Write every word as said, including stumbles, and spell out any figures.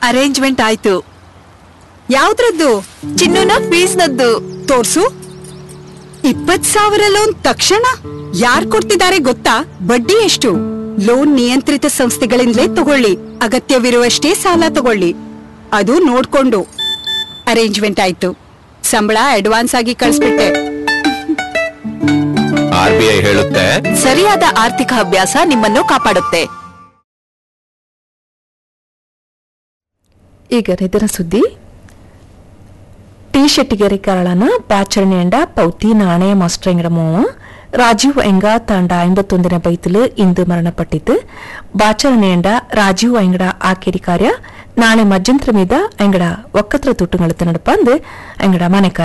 Arrangement ಆಯ್ತು. ಯಾವ್ದ್ರದ್ದು? ಚಿನ್ನುನ ಫೀಸ್ನದ್ದು. ತೋರ್ಸು. ಇಪ್ಪತ್ ಸಾವಿರ ಲೋನ್ ತಕ್ಷಣ ಯಾರ್ ಕೊಡ್ತಿದ್ದಾರೆ ಗೊತ್ತಾ? ಬಡ್ಡಿ ಎಷ್ಟು? ಲೋನ್ ನಿಯಂತ್ರಿತ ಸಂಸ್ಥೆಗಳಿಂದಲೇ ತಗೊಳ್ಳಿ. ಅಗತ್ಯವಿರುವಷ್ಟೇ ಸಾಲ ತಗೊಳ್ಳಿ. ಅದು ನೋಡ್ಕೊಂಡು. ಅರೇಂಜ್ಮೆಂಟ್ ಆಯ್ತು. ಸಂಬಳ ಅಡ್ವಾನ್ಸ್ ಆಗಿ ಕಳಿಸ್ಬಿಟ್ಟೆ. ಆರ್ ಬಿ ಐ ಹೇಳುತ್ತೆ, ಸರಿಯಾದ ಆರ್ಥಿಕ ಅಭ್ಯಾಸ ನಿಮ್ಮನ್ನು ಕಾಪಾಡುತ್ತೆ. ಈಗ ಇದರ ಸುದ್ದಿ. ಟಿ ಶೆಟ್ಟಿಗೆರೆ ಕಾರಳನ ಪಾಚರಣೆಯಂಡ ಪೌತಿ ನಾಣಯ ಮಾಸ್ಟರ್ ಎಂಗಡ ಮೋವ ರಾಜೀವ್ ಎಂಗ ತಾಂಡ ಐಂಬತ್ತೊಂದನೇ ಬೈತಲು ಇಂದು ಮರಣಪಟ್ಟಿದ್ದು ಬಾಚರಣೆಯಂಡ ರಾಜೀವ್ ಎಂಗಡ ಆಕೇರಿ ಕಾರ್ಯ ನಾಳೆ ಮಧ್ಯಂತರ ಮೀದ ಎಂಗಡ ಒಕ್ಕತ್ರ ತುಟ್ಟುಗಳ ನಡಪಂದು ಎಂಗಡ ಮನೆ